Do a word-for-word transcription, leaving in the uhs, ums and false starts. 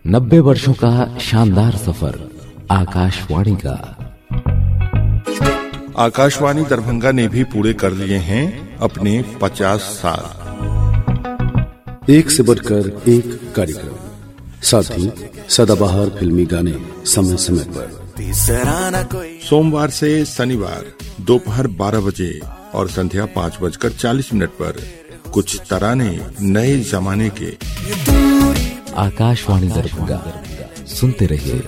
नब्बे वर्षों का शानदार सफर आकाशवाणी का। आकाशवाणी दरभंगा ने भी पूरे कर लिए हैं अपने पचास साल। एक से बढ़कर एक कार्यक्रम, साथ ही सदाबहार फिल्मी गाने समय समय पर। सोमवार से शनिवार दोपहर बारह बजे और संध्या पाँच बजकर चालीस मिनट पर कुछ तराने नए जमाने के। आकाशवाणी दरभंगा, सुनते रहिए।